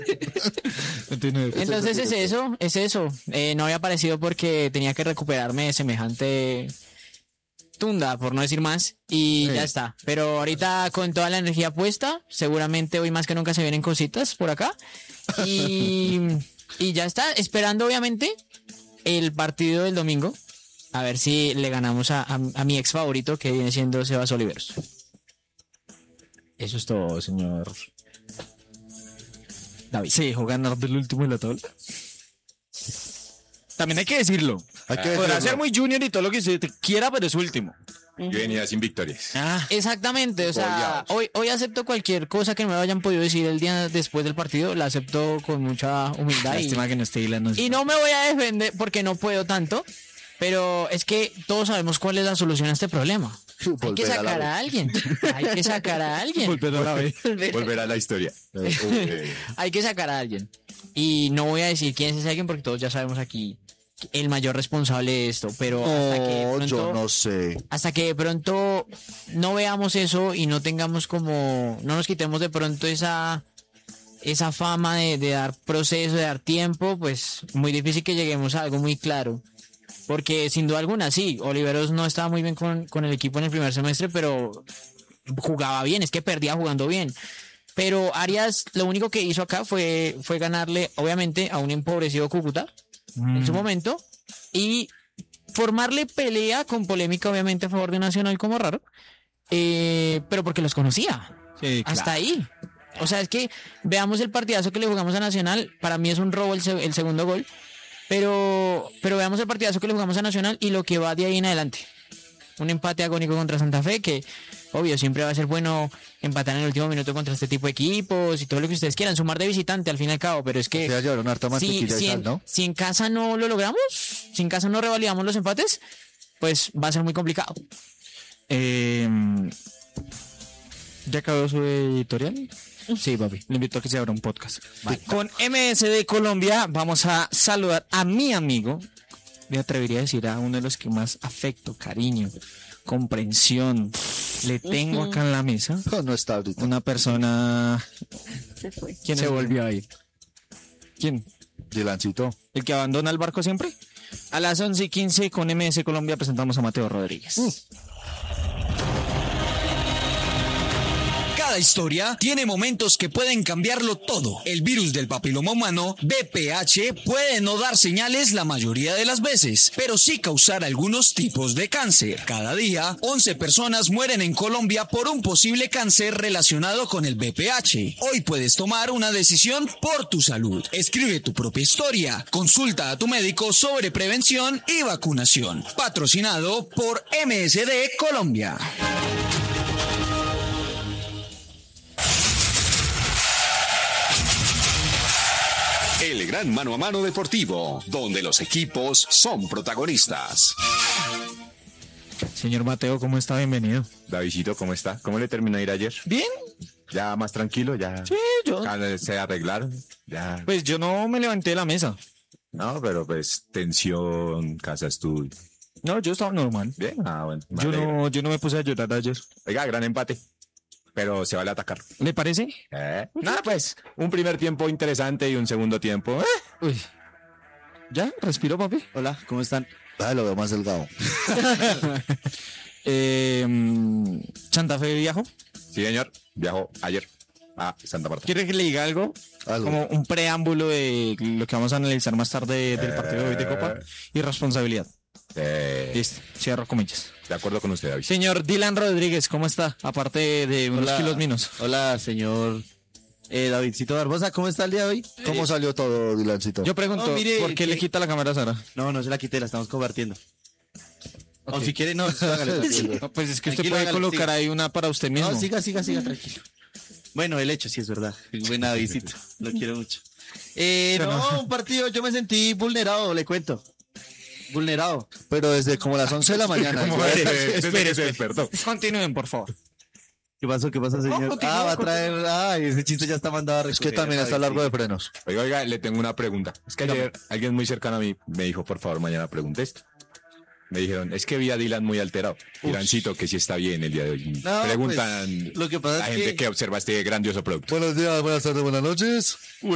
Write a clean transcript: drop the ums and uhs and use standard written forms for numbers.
Entonces es eso. No había aparecido porque tenía que recuperarme de semejante tunda, por no decir más, y ya está. Pero ahorita con toda la energía puesta, seguramente hoy más que nunca se vienen cositas por acá. Y ya está, esperando obviamente el partido del domingo. A ver si le ganamos a mi ex favorito, que viene siendo Sebas Oliveros. Eso es todo, señor David. ¿Se dejó ganar del último de la tabla? También hay que decirlo. Podrá ser muy junior y todo lo que se quiera, pero es último. Yo venía sin victorias. Exactamente, o sea, hoy acepto cualquier cosa que me hayan podido decir el día después del partido, la acepto con mucha humildad. Lástima que no esté Dylan. Y no me voy a defender porque no puedo tanto, pero es que todos sabemos cuál es la solución a este problema. Hay que sacar a alguien. Hay que sacar a alguien. Volver a la historia. Hay que sacar a alguien. Y no voy a decir quién es ese alguien porque todos ya sabemos aquí el mayor responsable de esto, pero yo no sé. Hasta que de pronto no veamos eso y no tengamos no nos quitemos de pronto esa fama de dar proceso, de dar tiempo, pues muy difícil que lleguemos a algo muy claro. Porque sin duda alguna, sí, Oliveros no estaba muy bien con el equipo en el primer semestre, pero jugaba bien, es que perdía jugando bien. Pero Arias lo único que hizo acá fue ganarle, obviamente, a un empobrecido Cúcuta en su momento y formarle pelea con polémica, obviamente, a favor de Nacional como raro, pero porque los conocía. Sí, claro. Hasta ahí. O sea, es que veamos el partidazo que le jugamos a Nacional. Para mí es un robo el segundo gol. Pero veamos el partidazo que le jugamos a Nacional y lo que va de ahí en adelante. Un empate agónico contra Santa Fe, que obvio siempre va a ser bueno empatar en el último minuto contra este tipo de equipos y todo lo que ustedes quieran, sumar de visitante al fin y al cabo, pero es que si en casa no lo logramos, si en casa no revalidamos los empates, pues va a ser muy complicado. ¿Ya acabó su editorial? Sí, papi. Le invito a que se abra un podcast. Vale. Con MSD Colombia vamos a saludar a mi amigo. Me atrevería a decir a uno de los que más afecto, cariño, comprensión le tengo acá en la mesa. No está ahorita. Una persona... Se fue. ¿Quién se volvió a ir? ¿Quién? Dylancito. ¿El que abandona el barco siempre? A las 11:15 con MS Colombia presentamos a Mateo Rodríguez. Cada historia tiene momentos que pueden cambiarlo todo. El virus del papiloma humano, VPH, puede no dar señales la mayoría de las veces, pero sí causar algunos tipos de cáncer. Cada día, 11 personas mueren en Colombia por un posible cáncer relacionado con el VPH. Hoy puedes tomar una decisión por tu salud. Escribe tu propia historia. Consulta a tu médico sobre prevención y vacunación. Patrocinado por MSD Colombia. El gran mano a mano deportivo, donde los equipos son protagonistas. Señor Mateo, ¿cómo está? Bienvenido. Davidito, ¿cómo está? ¿Cómo le terminó de ir ayer? Bien. ¿Ya más tranquilo? ¿Ya Sí, yo. se arreglaron? ¿Ya? Pues yo no me levanté de la mesa. No, pero pues tensión, casa, estudio. No, yo estaba normal. Bien, bueno. Yo no me puse a llorar ayer. Oiga, gran empate. Pero se vale atacar. ¿Le parece? Nada, pues, un primer tiempo interesante y un segundo tiempo. Uy. ¿Ya? ¿Respiró, papi? Hola, ¿cómo están? Lo veo más delgado. ¿Santa Fe viajó? Sí, señor. Viajó ayer a Santa Marta. ¿Quiere que le diga algo? Como un preámbulo de lo que vamos a analizar más tarde del partido de hoy de Copa. Y responsabilidad. Listo, cierro comillas. De acuerdo con usted, David. Señor Dylan Rodríguez, ¿cómo está? Aparte de unos kilos menos. Hola, señor Davidcito Barbosa, ¿cómo está el día de hoy? ¿Cómo salió todo, Dylancito? Yo pregunto, mire, ¿por qué le quita la cámara a Sara? No se la quité, la estamos compartiendo. O si quiere, no, hágale. No, pues es que usted Tranquilo, puede hágale, colocar siga. ahí una para usted mismo. No, siga, tranquilo. Bueno, el hecho sí es verdad. Buen Davidito, lo quiero mucho. Un partido, yo me sentí vulnerado, le cuento. Vulnerado. Pero desde como las 11 de la mañana. Espere. Continúen, por favor. ¿Qué pasó, señor? Continúa, Va a traer... Ay, ese chiste ya está mandado a recoger. Es que también está largo de frenos. Oiga, le tengo una pregunta. Es que ayer alguien muy cercano a mí me dijo, por favor, mañana pregunte esto. Me dijeron, es que vi a Dylan muy alterado. Dylancito, que sí está bien el día de hoy. No, Preguntan pues, lo que pasa la es gente que observa este grandioso producto. Buenos días, buenas tardes, buenas noches.